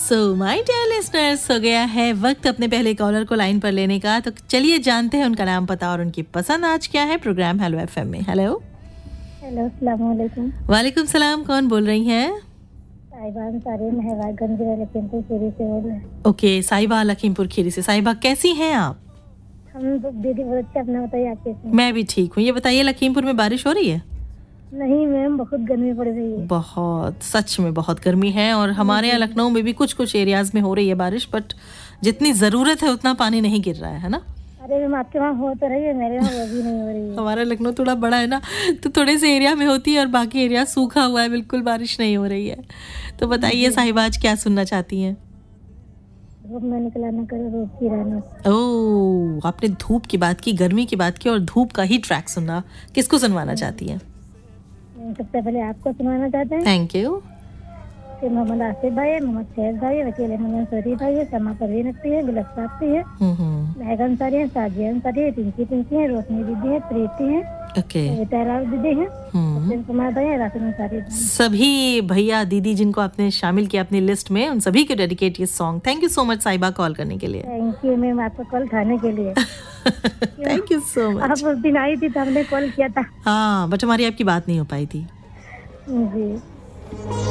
So my dear listeners, हो गया है वक्त अपने पहले कॉलर को लाइन पर लेने का। तो चलिए जानते हैं उनका नाम, पता और उनकी पसंद आज क्या है प्रोग्राम हेलो एफएम में। हेलो हेलो, अस्सलाम वालेकुम। वालेकुम सलाम, कौन बोल रही हैं? साहिबा अंसारी महवागंज लखीमपुर खीरी से बोल रहे हैं। ओके, साहिबा लखीमपुर खीरी से। साहिबा कैसी हैं आप? हम दीदी बहुत अच्छे, अपना बताइए आप कैसे हैं? मैं भी ठीक हूँ। ये बताइए लखीमपुर में बारिश हो रही है? नहीं मैम, बहुत गर्मी पड़ रही है। बहुत, सच में बहुत गर्मी है। और हमारे यहाँ लखनऊ में भी कुछ कुछ एरियाज में हो रही है बारिश, बट जितनी जरूरत है उतना पानी नहीं गिर रहा है ना। अरे मैम, आपके वहाँ हो तो रही है, मेरे वहाँ वो भी नहीं हो रही है। हमारा लखनऊ थोड़ा बड़ा है ना, तो थोड़े से एरिया में होती है और बाकी एरिया सूखा हुआ है, बिल्कुल बारिश नहीं हो रही है। तो बताइए साहिबा, आज क्या सुनना चाहती हैं? धूप में निकला न करो, धूप की रहना। ओह, आपने धूप की बात की, गर्मी की बात की और धूप का ही ट्रैक सुना। किसको सुनवाना चाहती हैं? सबसे पहले आपको सुनाना चाहते हैं। Thank you. फिर मोहम्मद आसिफ भाई है, मोहम्मद शहर भाई है, वकील मोहम्मद सरी भाई है, समा परवीन अख्ती है, गुलफ्ता अख्ती है, महगा अंसारी है, साजिया अंसारी है, पिंकी है, रोशनी दीदी है, प्रीति है, ओके, तैरार दीदी है, सचिन कुमार भाई है, राशिद अंसारी है। सभी भैया दीदी जिनको आपने शामिल किया अपनी लिस्ट में, उन सभी को डेडिकेट ये song. Thank you so much साहिबा कॉल करने के लिए। थैंक यू मैम, आपका कॉल उठाने के लिए। Thank you so much. आप उस दिन आई थी तो हमने कॉल किया था। हाँ, बट हमारी आपकी बात नहीं हो पाई थी जी।